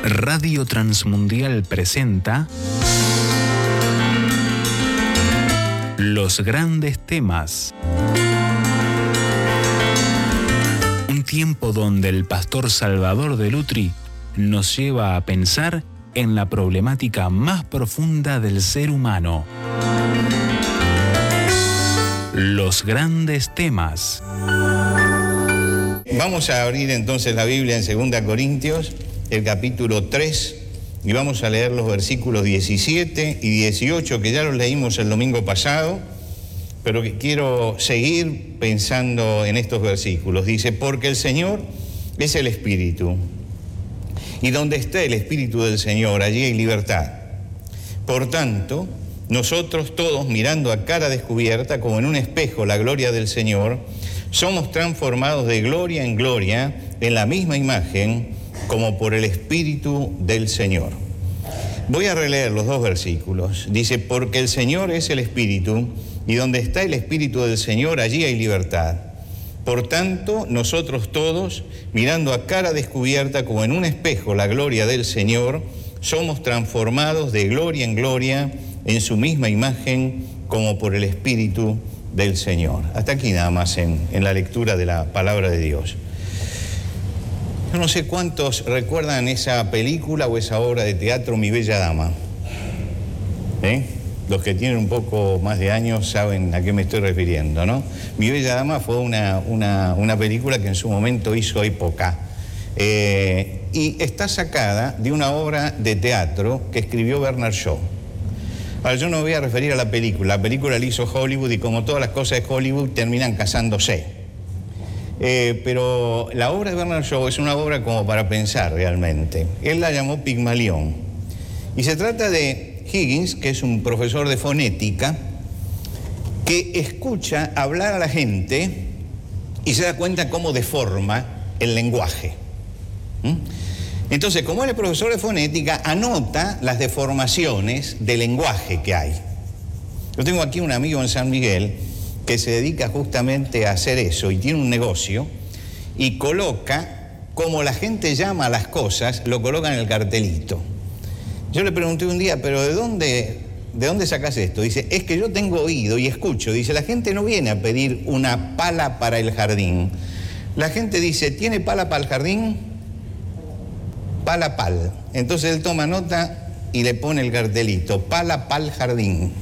Radio Transmundial presenta Los grandes temas. Un tiempo donde el pastor Salvador de Lutri nos lleva a pensar en la problemática más profunda del ser humano. Los grandes temas. Vamos a abrir entonces la Biblia en 2 Corintios, el capítulo 3, y vamos a leer los versículos 17 y 18, que ya los leímos el domingo pasado, pero que quiero seguir pensando en estos versículos. Dice, porque el Señor es el Espíritu, y donde esté el Espíritu del Señor, allí hay libertad. Por tanto, nosotros todos, mirando a cara descubierta, como en un espejo, la gloria del Señor, somos transformados de gloria en gloria en la misma imagen, como por el Espíritu del Señor. Voy a releer los dos versículos. Dice, porque el Señor es el Espíritu, y donde está el Espíritu del Señor, allí hay libertad. Por tanto, nosotros todos, mirando a cara descubierta como en un espejo la gloria del Señor, somos transformados de gloria en gloria en su misma imagen, como por el Espíritu del Señor. Hasta aquí nada más en la lectura de la palabra de Dios. Yo no sé cuántos recuerdan esa película o esa obra de teatro, Mi Bella Dama. Los que tienen un poco más de años saben a qué me estoy refiriendo, ¿no? Mi Bella Dama fue una película que en su momento hizo época. Y está sacada de una obra de teatro que escribió Bernard Shaw. Ahora, yo no me voy a referir a la película la hizo Hollywood, y como todas las cosas de Hollywood terminan casándose. Pero la obra de Bernard Shaw es una obra como para pensar realmente. Él la llamó Pigmalión. Y se trata de Higgins, que es un profesor de fonética, que escucha hablar a la gente y se da cuenta cómo deforma el lenguaje. Entonces, como él es profesor de fonética, anota las deformaciones del lenguaje que hay. Yo tengo aquí un amigo en San Miguel que se dedica justamente a hacer eso, y tiene un negocio, y coloca, como la gente llama a las cosas, lo coloca en el cartelito. Yo le pregunté un día, pero ¿de dónde sacas esto? Dice, es que yo tengo oído y escucho. Dice, la gente no viene a pedir una pala para el jardín. La gente dice, ¿tiene pala para el jardín? Pala pal. Entonces él toma nota y le pone el cartelito, pala pal jardín.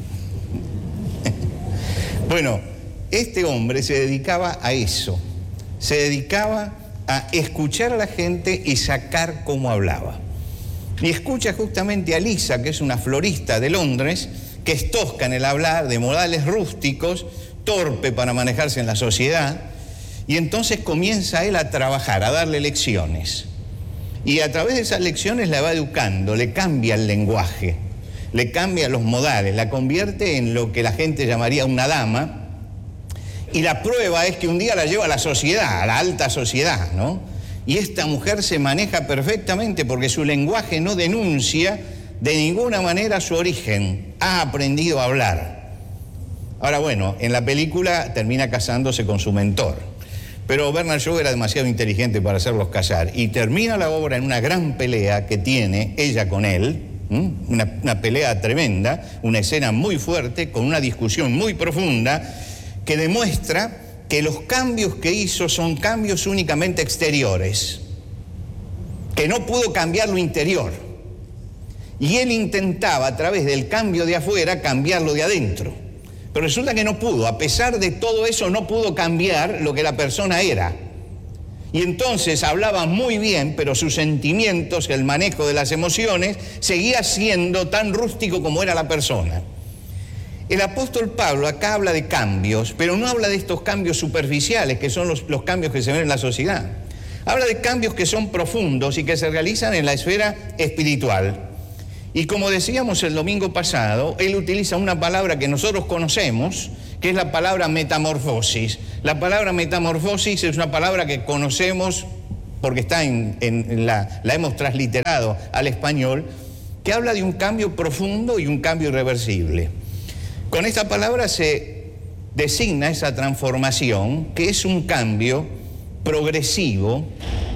Bueno, este hombre se dedicaba a eso, se dedicaba a escuchar a la gente y sacar cómo hablaba. Y escucha justamente a Lisa, que es una florista de Londres, que es tosca en el hablar, de modales rústicos, torpe para manejarse en la sociedad, y entonces comienza él a trabajar, a darle lecciones. Y a través de esas lecciones la va educando, le cambia el lenguaje, le cambia los modales, la convierte en lo que la gente llamaría una dama, y la prueba es que un día la lleva a la sociedad, a la alta sociedad, ¿no? Y esta mujer se maneja perfectamente porque su lenguaje no denuncia de ninguna manera su origen, ha aprendido a hablar. Ahora bueno, en la película termina casándose con su mentor, pero Bernard Shaw era demasiado inteligente para hacerlos casar, y termina la obra en una gran pelea que tiene ella con él, una pelea tremenda, una escena muy fuerte, con una discusión muy profunda, que demuestra que los cambios que hizo son cambios únicamente exteriores, que no pudo cambiar lo interior. Y él intentaba, a través del cambio de afuera, cambiarlo de adentro. Pero resulta que no pudo. A pesar de todo eso, no pudo cambiar lo que la persona era. Y entonces hablaba muy bien, pero sus sentimientos, el manejo de las emociones, seguía siendo tan rústico como era la persona. El apóstol Pablo acá habla de cambios, pero no habla de estos cambios superficiales, que son los cambios que se ven en la sociedad. Habla de cambios que son profundos y que se realizan en la esfera espiritual. Y como decíamos el domingo pasado, él utiliza una palabra que nosotros conocemos, que es la palabra metamorfosis. La palabra metamorfosis es una palabra que conocemos porque está la hemos transliterado al español, que habla de un cambio profundo y un cambio irreversible. Con esta palabra se designa esa transformación, que es un cambio progresivo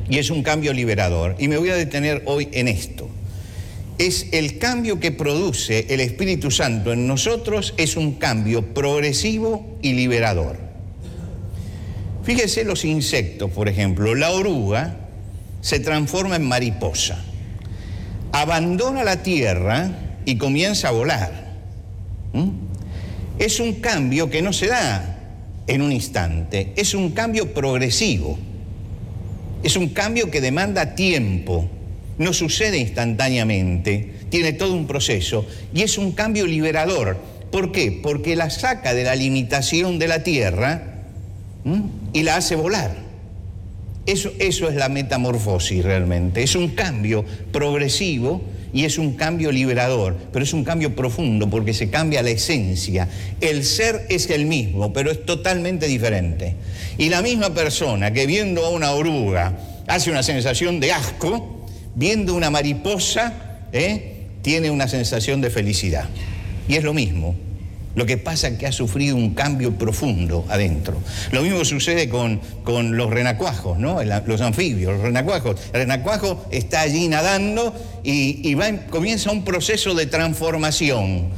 y es un cambio liberador. Y me voy a detener hoy en esto. Es el cambio que produce el Espíritu Santo en nosotros, es un cambio progresivo y liberador. Fíjese los insectos, por ejemplo. La oruga se transforma en mariposa, abandona la tierra y comienza a volar. Es un cambio que no se da en un instante, es un cambio progresivo, es un cambio que demanda tiempo, no sucede instantáneamente, tiene todo un proceso y es un cambio liberador. ¿Por qué? Porque la saca de la limitación de la tierra y la hace volar. Eso es la metamorfosis realmente, es un cambio progresivo y es un cambio liberador, pero es un cambio profundo porque se cambia la esencia. El ser es el mismo, pero es totalmente diferente. Y la misma persona que viendo a una oruga hace una sensación de asco, viendo una mariposa, tiene una sensación de felicidad. Y es lo mismo. Lo que pasa es que ha sufrido un cambio profundo adentro. Lo mismo sucede con los renacuajos, ¿no? Los anfibios, los renacuajos. El renacuajo está allí nadando y comienza un proceso de transformación.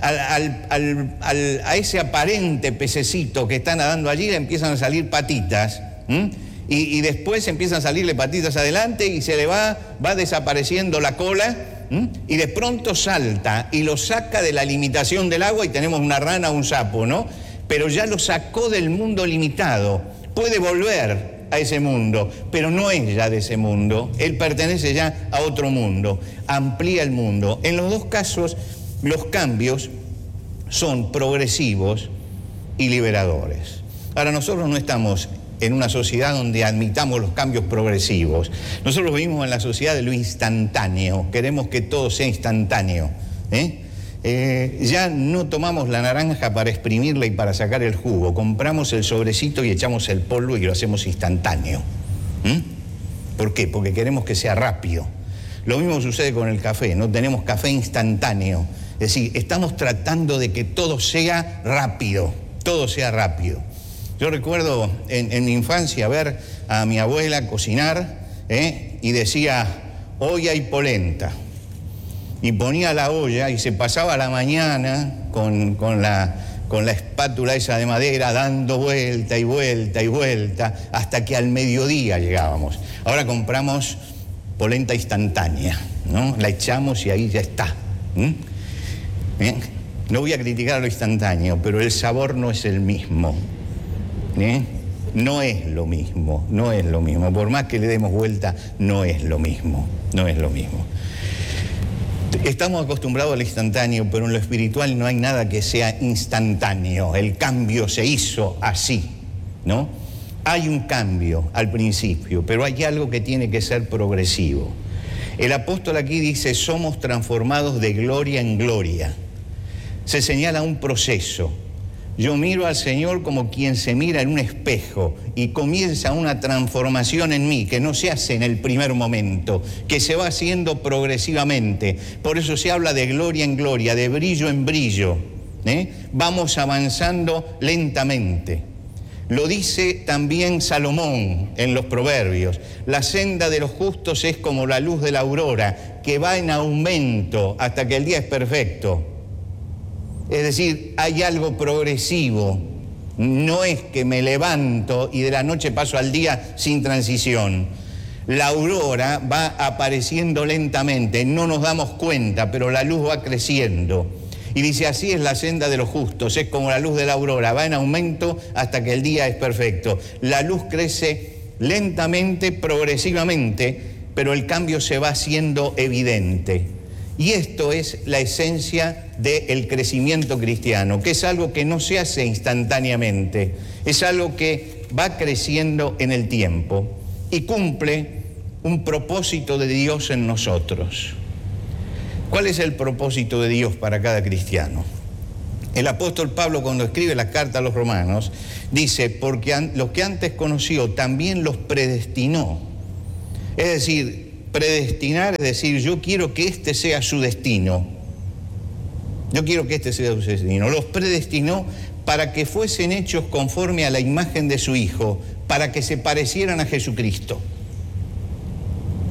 A ese aparente pececito que está nadando allí le empiezan a salir patitas, y después empiezan a salirle patitas adelante y se le va desapareciendo la cola. Y de pronto salta y lo saca de la limitación del agua y tenemos una rana o un sapo, ¿no? Pero ya lo sacó del mundo limitado. Puede volver a ese mundo, pero no es ya de ese mundo. Él pertenece ya a otro mundo, amplía el mundo. En los dos casos, los cambios son progresivos y liberadores. Ahora, nosotros no estamos en una sociedad donde admitamos los cambios progresivos. Nosotros vivimos en la sociedad de lo instantáneo, queremos que todo sea instantáneo. Ya no tomamos la naranja para exprimirla y para sacar el jugo, compramos el sobrecito y echamos el polvo y lo hacemos instantáneo. ¿Por qué? Porque queremos que sea rápido. Lo mismo sucede con el café, no tenemos café instantáneo. Es decir, estamos tratando de que todo sea rápido, todo sea rápido. Yo recuerdo en mi infancia ver a mi abuela cocinar, y decía, hoy hay polenta. Y ponía la olla y se pasaba la mañana con la espátula esa de madera dando vuelta y vuelta y vuelta hasta que al mediodía llegábamos. Ahora compramos polenta instantánea, ¿no? La echamos y ahí ya está. No voy a criticar lo instantáneo, pero el sabor no es el mismo. No es lo mismo, no es lo mismo. Por más que le demos vuelta, no es lo mismo, no es lo mismo. Estamos acostumbrados al instantáneo, pero en lo espiritual no hay nada que sea instantáneo. El cambio se hizo así, ¿no? Hay un cambio al principio, pero hay algo que tiene que ser progresivo. El apóstol aquí dice, somos transformados de gloria en gloria. Se señala un proceso. Yo miro al Señor como quien se mira en un espejo y comienza una transformación en mí que no se hace en el primer momento, que se va haciendo progresivamente. Por eso se habla de gloria en gloria, de brillo en brillo. Vamos avanzando lentamente. Lo dice también Salomón en los Proverbios. La senda de los justos es como la luz de la aurora, que va en aumento hasta que el día es perfecto. Es decir, hay algo progresivo. No es que me levanto y de la noche paso al día sin transición. La aurora va apareciendo lentamente, no nos damos cuenta, pero la luz va creciendo. Y dice, así es la senda de los justos, es como la luz de la aurora, va en aumento hasta que el día es perfecto. La luz crece lentamente, progresivamente, pero el cambio se va haciendo evidente. Y esto es la esencia del crecimiento cristiano, que es algo que no se hace instantáneamente, es algo que va creciendo en el tiempo y cumple un propósito de Dios en nosotros. ¿Cuál es el propósito de Dios para cada cristiano? El apóstol Pablo, cuando escribe la carta a los romanos, dice, porque los que antes conoció también los predestinó. Es decir, predestinar es decir, yo quiero que este sea su destino. Yo quiero que este sea su destino. Los predestinó para que fuesen hechos conforme a la imagen de su Hijo, para que se parecieran a Jesucristo.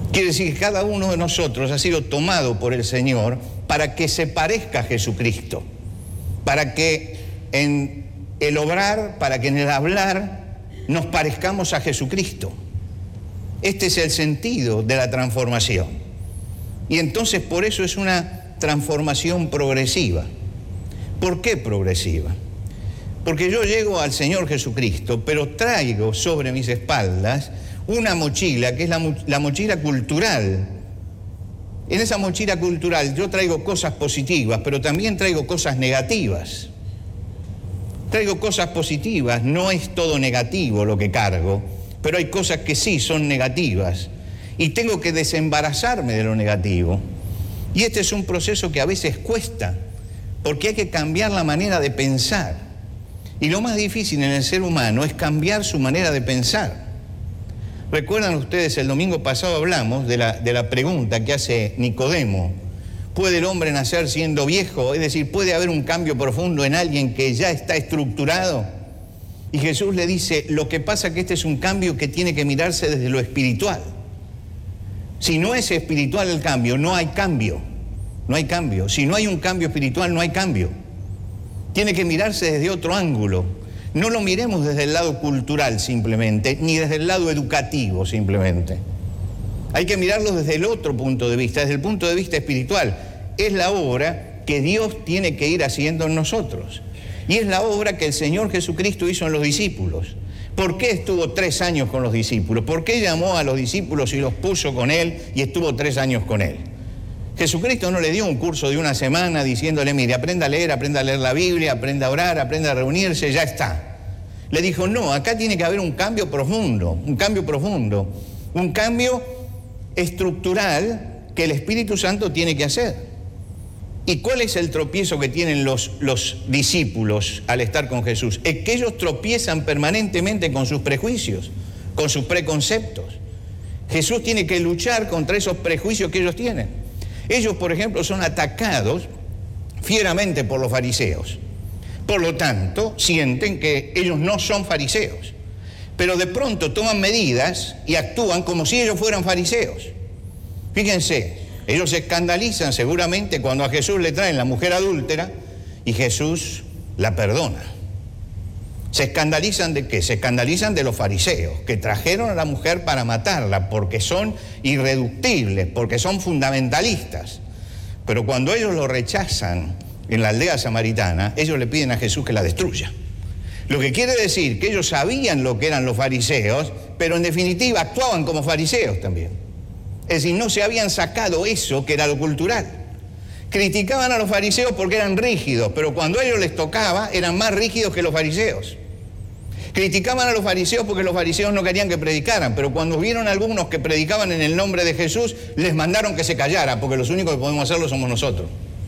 Quiere decir que cada uno de nosotros ha sido tomado por el Señor para que se parezca a Jesucristo, para que en el obrar, para que en el hablar nos parezcamos a Jesucristo. Este es el sentido de la transformación. Y entonces por eso es una transformación progresiva. ¿Por qué progresiva? Porque yo llego al Señor Jesucristo, pero traigo sobre mis espaldas una mochila que es la mochila cultural. En esa mochila cultural yo traigo cosas positivas, pero también traigo cosas negativas. Traigo cosas positivas, no es todo negativo lo que cargo, pero hay cosas que sí son negativas y tengo que desembarazarme de lo negativo. Y este es un proceso que a veces cuesta, porque hay que cambiar la manera de pensar. Y lo más difícil en el ser humano es cambiar su manera de pensar. Recuerdan ustedes, el domingo pasado hablamos de la pregunta que hace Nicodemo: ¿puede el hombre nacer siendo viejo? Es decir, ¿puede haber un cambio profundo en alguien que ya está estructurado? Y Jesús le dice, lo que pasa es que este es un cambio que tiene que mirarse desde lo espiritual. Si no es espiritual el cambio, no hay cambio. No hay cambio. Si no hay un cambio espiritual, no hay cambio. Tiene que mirarse desde otro ángulo. No lo miremos desde el lado cultural simplemente, ni desde el lado educativo simplemente. Hay que mirarlo desde el otro punto de vista, desde el punto de vista espiritual. Es la obra que Dios tiene que ir haciendo en nosotros. Y es la obra que el Señor Jesucristo hizo en los discípulos. ¿Por qué estuvo 3 años con los discípulos? ¿Por qué llamó a los discípulos y los puso con Él y estuvo 3 años con Él? Jesucristo no le dio un curso de una semana diciéndole, mire, aprenda a leer la Biblia, aprenda a orar, aprenda a reunirse, ya está. Le dijo, no, acá tiene que haber un cambio profundo, un cambio estructural que el Espíritu Santo tiene que hacer. ¿Y cuál es el tropiezo que tienen los discípulos al estar con Jesús? Es que ellos tropiezan permanentemente con sus prejuicios, con sus preconceptos. Jesús tiene que luchar contra esos prejuicios que ellos tienen. Ellos, por ejemplo, son atacados fieramente por los fariseos. Por lo tanto, sienten que ellos no son fariseos. Pero de pronto toman medidas y actúan como si ellos fueran fariseos. Fíjense, ellos se escandalizan seguramente cuando a Jesús le traen la mujer adúltera y Jesús la perdona. ¿Se escandalizan de qué? Se escandalizan de los fariseos, que trajeron a la mujer para matarla porque son irreductibles, porque son fundamentalistas. Pero cuando ellos lo rechazan en la aldea samaritana, ellos le piden a Jesús que la destruya. Lo que quiere decir que ellos sabían lo que eran los fariseos, pero en definitiva actuaban como fariseos también. Es decir, no se habían sacado eso que era lo cultural. Criticaban a los fariseos porque eran rígidos, pero cuando a ellos les tocaba eran más rígidos que los fariseos. Criticaban a los fariseos porque los fariseos no querían que predicaran, pero cuando vieron a algunos que predicaban en el nombre de Jesús, les mandaron que se callaran, porque los únicos que podemos hacerlo somos nosotros.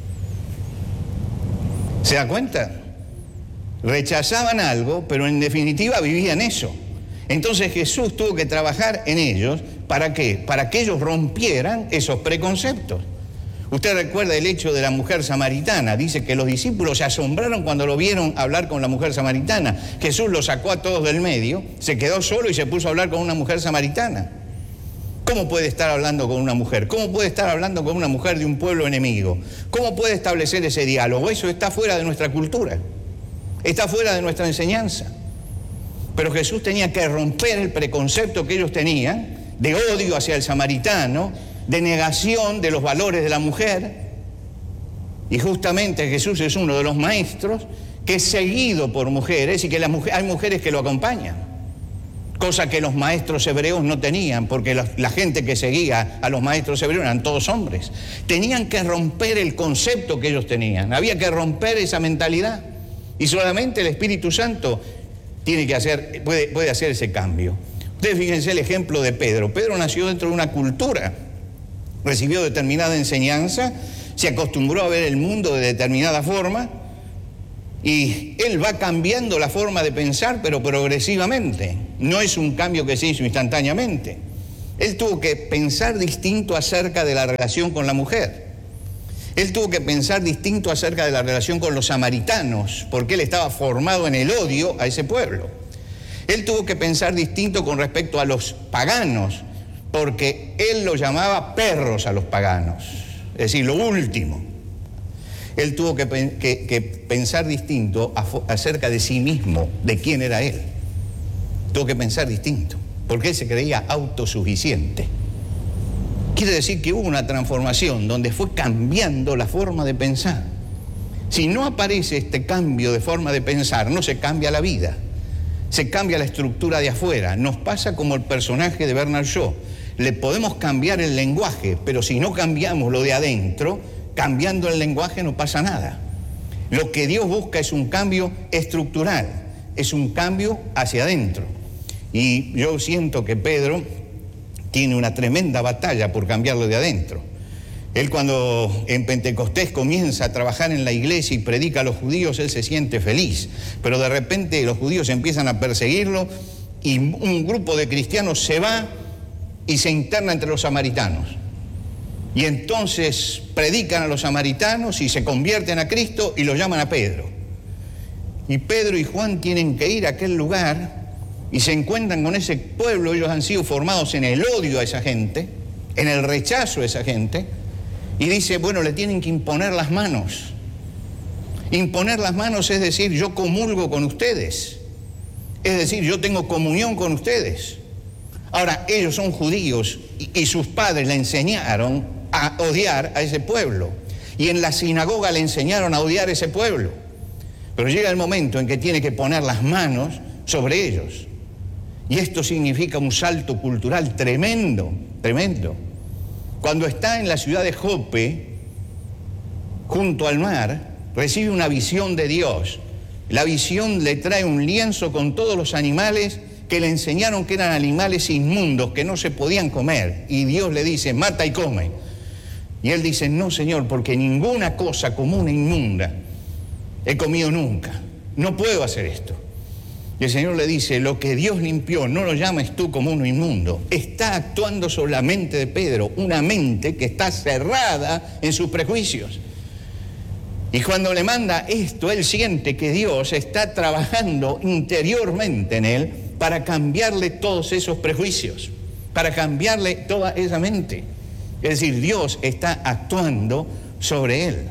¿Se da cuenta? Rechazaban algo, pero en definitiva vivían eso. Entonces Jesús tuvo que trabajar en ellos. ¿Para qué? Para que ellos rompieran esos preconceptos. Usted recuerda el hecho de la mujer samaritana. Dice que los discípulos se asombraron cuando lo vieron hablar con la mujer samaritana. Jesús los sacó a todos del medio, se quedó solo y se puso a hablar con una mujer samaritana. ¿Cómo puede estar hablando con una mujer? ¿Cómo puede estar hablando con una mujer de un pueblo enemigo? ¿Cómo puede establecer ese diálogo? Eso está fuera de nuestra cultura, está fuera de nuestra enseñanza. Pero Jesús tenía que romper el preconcepto que ellos tenían de odio hacia el samaritano, de negación de los valores de la mujer. Y justamente Jesús es uno de los maestros que es seguido por mujeres y que hay mujeres que lo acompañan, cosa que los maestros hebreos no tenían, porque la gente que seguía a los maestros hebreos eran todos hombres. Tenían que romper el concepto que ellos tenían, había que romper esa mentalidad, y solamente el Espíritu Santo puede hacer ese cambio. Ustedes fíjense el ejemplo de Pedro. Pedro nació dentro de una cultura, recibió determinada enseñanza, se acostumbró a ver el mundo de determinada forma, y él va cambiando la forma de pensar, pero progresivamente. No es un cambio que se hizo instantáneamente. Él tuvo que pensar distinto acerca de la relación con la mujer. Él tuvo que pensar distinto acerca de la relación con los samaritanos, porque él estaba formado en el odio a ese pueblo. Él tuvo que pensar distinto con respecto a los paganos, porque él lo llamaba perros a los paganos, es decir, lo último. Él tuvo que pensar distinto acerca de sí mismo, de quién era él. Tuvo que pensar distinto, porque él se creía autosuficiente. Quiere decir que hubo una transformación donde fue cambiando la forma de pensar. Si no aparece este cambio de forma de pensar, no se cambia la vida, se cambia la estructura de afuera. Nos pasa como el personaje de Bernard Shaw. Le podemos cambiar el lenguaje, pero si no cambiamos lo de adentro, cambiando el lenguaje no pasa nada. Lo que Dios busca es un cambio estructural, es un cambio hacia adentro. Y yo siento que Pedro tiene una tremenda batalla por cambiarlo de adentro. Él cuando en Pentecostés comienza a trabajar en la iglesia y predica a los judíos, él se siente feliz. Pero de repente los judíos empiezan a perseguirlo y un grupo de cristianos se va y se interna entre los samaritanos. Y entonces predican a los samaritanos y se convierten a Cristo y lo llaman a Pedro. Y Pedro y Juan tienen que ir a aquel lugar y se encuentran con ese pueblo. Ellos han sido formados en el odio a esa gente, en el rechazo a esa gente. Y dice, bueno, le tienen que imponer las manos. Imponer las manos es decir, yo comulgo con ustedes. Es decir, yo tengo comunión con ustedes. Ahora, ellos son judíos y sus padres le enseñaron a odiar a ese pueblo. Y en la sinagoga le enseñaron a odiar a ese pueblo. Pero llega el momento en que tiene que poner las manos sobre ellos. Y esto significa un salto cultural tremendo, tremendo. Cuando está en la ciudad de Jope, junto al mar, recibe una visión de Dios. La visión le trae un lienzo con todos los animales que le enseñaron que eran animales inmundos, que no se podían comer. Y Dios le dice, mata y come. Y él dice, no, Señor, porque ninguna cosa común e inmunda he comido nunca. No puedo hacer esto. Y el Señor le dice, lo que Dios limpió, no lo llames tú común o inmundo. Está actuando sobre la mente de Pedro, una mente que está cerrada en sus prejuicios. Y cuando le manda esto, él siente que Dios está trabajando interiormente en él para cambiarle todos esos prejuicios, para cambiarle toda esa mente. Es decir, Dios está actuando sobre él.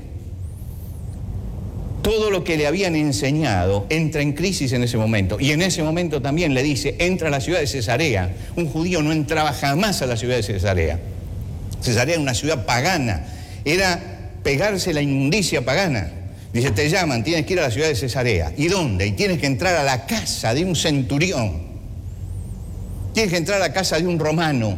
Todo lo que le habían enseñado entra en crisis en ese momento. Y en ese momento también le dice, entra a la ciudad de Cesarea. Un judío no entraba jamás a la ciudad de Cesarea. Cesarea era una ciudad pagana. Era pegarse la inmundicia pagana. Dice, te llaman, tienes que ir a la ciudad de Cesarea. ¿Y dónde? Y tienes que entrar a la casa de un centurión. Tienes que entrar a la casa de un romano.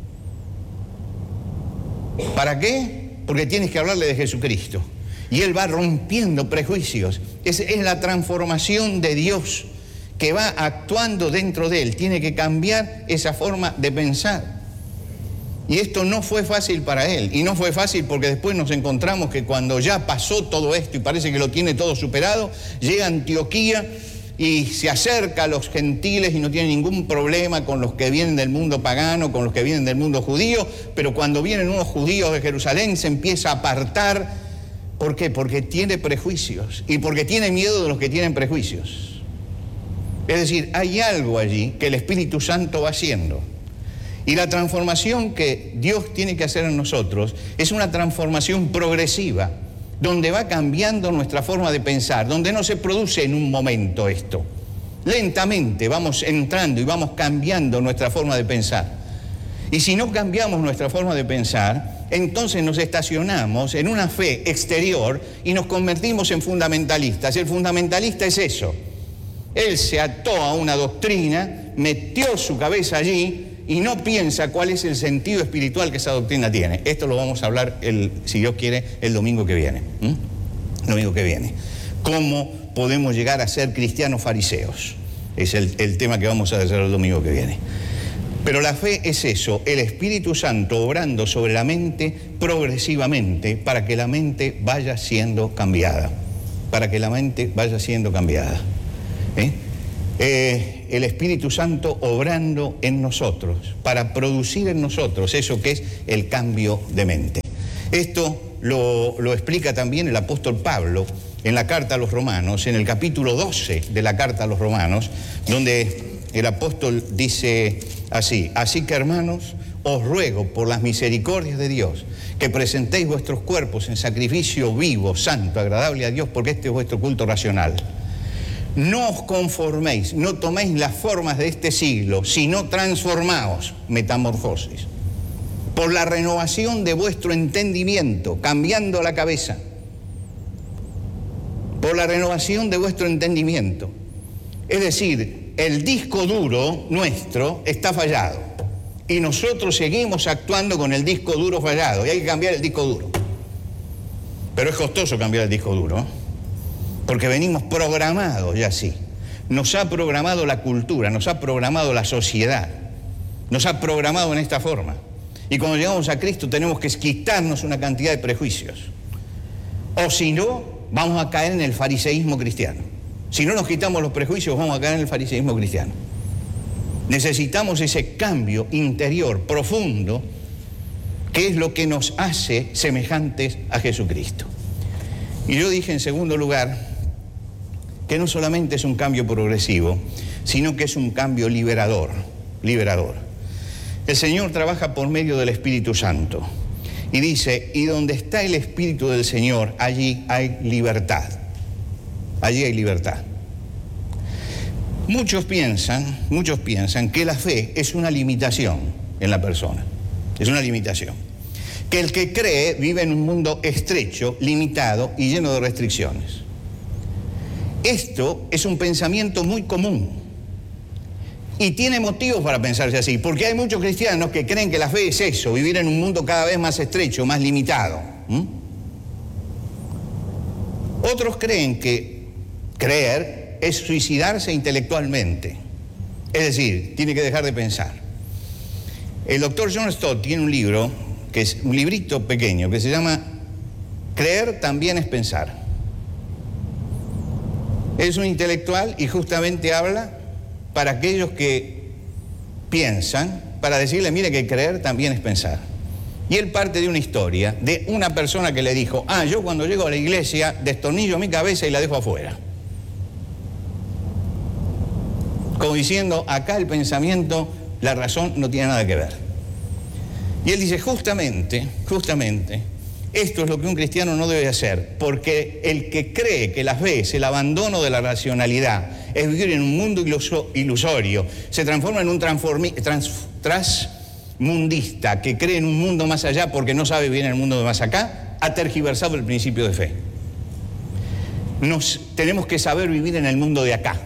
¿Para qué? Porque tienes que hablarle de Jesucristo. Y él va rompiendo prejuicios. Es la transformación de Dios que va actuando dentro de él. Tiene que cambiar esa forma de pensar. Y esto no fue fácil para él. Y no fue fácil porque después nos encontramos que cuando ya pasó todo esto y parece que lo tiene todo superado, llega a Antioquía y se acerca a los gentiles y no tiene ningún problema con los que vienen del mundo pagano, con los que vienen del mundo judío. Pero cuando vienen unos judíos de Jerusalén se empieza a apartar. ¿Por qué? Porque tiene prejuicios y porque tiene miedo de los que tienen prejuicios. Es decir, hay algo allí que el Espíritu Santo va haciendo. Y la transformación que Dios tiene que hacer en nosotros es una transformación progresiva, donde va cambiando nuestra forma de pensar, donde no se produce en un momento esto. Lentamente vamos entrando y vamos cambiando nuestra forma de pensar. Y si no cambiamos nuestra forma de pensar, entonces nos estacionamos en una fe exterior y nos convertimos en fundamentalistas. El fundamentalista es eso. Él se ató a una doctrina, metió su cabeza allí y no piensa cuál es el sentido espiritual que esa doctrina tiene. Esto lo vamos a hablar, si Dios quiere, el domingo que viene. El domingo que viene. ¿Cómo podemos llegar a ser cristianos fariseos? Es el tema que vamos a hacer el domingo que viene. Pero la fe es eso, el Espíritu Santo obrando sobre la mente progresivamente para que la mente vaya siendo cambiada. Para que la mente vaya siendo cambiada. El Espíritu Santo obrando en nosotros, para producir en nosotros eso que es el cambio de mente. Esto lo explica también el apóstol Pablo en la carta a los Romanos, en el capítulo 12 de la carta a los Romanos, donde el apóstol dice así: así que hermanos, os ruego por las misericordias de Dios que presentéis vuestros cuerpos en sacrificio vivo, santo, agradable a Dios, porque este es vuestro culto racional. No os conforméis, no toméis las formas de este siglo, sino transformaos, metamorfosis, por la renovación de vuestro entendimiento, cambiando la cabeza, por la renovación de vuestro entendimiento. Es decir, el disco duro nuestro está fallado y nosotros seguimos actuando con el disco duro fallado y hay que cambiar el disco duro. Pero es costoso cambiar el disco duro, porque venimos programados ya así. Nos ha programado la cultura, nos ha programado la sociedad, nos ha programado en esta forma. Y cuando llegamos a Cristo tenemos que quitarnos una cantidad de prejuicios. O si no, vamos a caer en el fariseísmo cristiano. Si no nos quitamos los prejuicios, vamos a caer en el fariseísmo cristiano. Necesitamos ese cambio interior, profundo, que es lo que nos hace semejantes a Jesucristo. Y yo dije en segundo lugar que no solamente es un cambio progresivo, sino que es un cambio liberador. El Señor trabaja por medio del Espíritu Santo y dice, y donde está el Espíritu del Señor, allí hay libertad. Allí hay libertad. Muchos piensan que la fe es una limitación en la persona. Es una limitación. Que el que cree vive en un mundo estrecho, limitado y lleno de restricciones. Esto es un pensamiento muy común y tiene motivos para pensarse así, porque hay muchos cristianos que creen que la fe es eso, vivir en un mundo cada vez más estrecho, más limitado. Otros creen que creer es suicidarse intelectualmente, es decir, tiene que dejar de pensar. El doctor John Stott tiene un libro, que es un librito pequeño, que se llama Creer también es pensar. Es un intelectual y justamente habla para aquellos que piensan, para decirle, mire que creer también es pensar. Y él parte de una historia de una persona que le dijo, yo cuando llego a la iglesia destornillo mi cabeza y la dejo afuera. Como diciendo, acá el pensamiento, la razón no tiene nada que ver. Y él dice, justamente, esto es lo que un cristiano no debe hacer, porque el que cree que la fe es el abandono de la racionalidad, es vivir en un mundo ilusorio, se transforma en un transmundista que cree en un mundo más allá porque no sabe vivir en el mundo de más acá, ha tergiversado el principio de fe. Tenemos que saber vivir en el mundo de acá,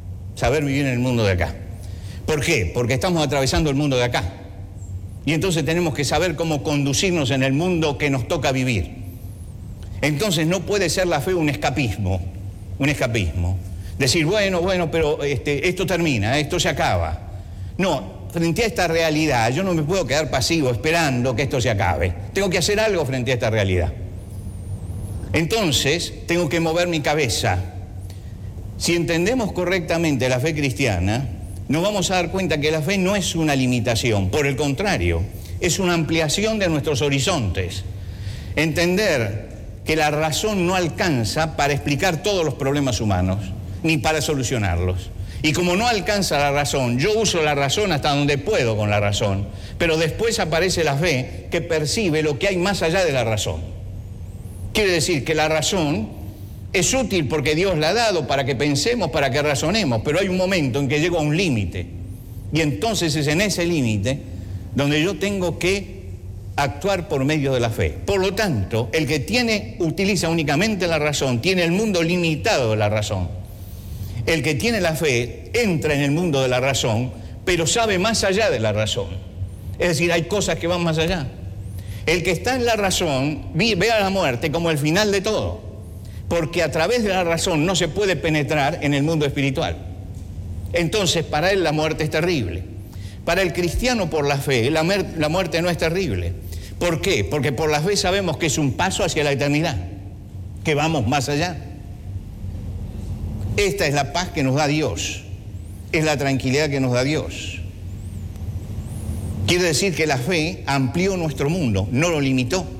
¿Por qué? Porque estamos atravesando el mundo de acá. Y entonces tenemos que saber cómo conducirnos en el mundo que nos toca vivir. Entonces no puede ser la fe un escapismo. Decir, bueno, pero esto termina, esto se acaba. No, frente a esta realidad, yo no me puedo quedar pasivo esperando que esto se acabe. Tengo que hacer algo frente a esta realidad. Entonces, tengo que mover mi cabeza. Si entendemos correctamente la fe cristiana, nos vamos a dar cuenta que la fe no es una limitación, por el contrario, es una ampliación de nuestros horizontes. Entender que la razón no alcanza para explicar todos los problemas humanos, ni para solucionarlos. Y como no alcanza la razón, yo uso la razón hasta donde puedo con la razón, pero después aparece la fe que percibe lo que hay más allá de la razón. Quiere decir que la razón es útil porque Dios la ha dado para que pensemos, para que razonemos, pero hay un momento en que llego a un límite. Y entonces es en ese límite donde yo tengo que actuar por medio de la fe. Por lo tanto, el que utiliza únicamente la razón, tiene el mundo limitado de la razón. El que tiene la fe entra en el mundo de la razón, pero sabe más allá de la razón. Es decir, hay cosas que van más allá. El que está en la razón ve a la muerte como el final de todo. Porque a través de la razón no se puede penetrar en el mundo espiritual. Entonces, para él la muerte es terrible. Para el cristiano por la fe, la muerte no es terrible. ¿Por qué? Porque por la fe sabemos que es un paso hacia la eternidad, que vamos más allá. Esta es la paz que nos da Dios, es la tranquilidad que nos da Dios. Quiere decir que la fe amplió nuestro mundo, no lo limitó.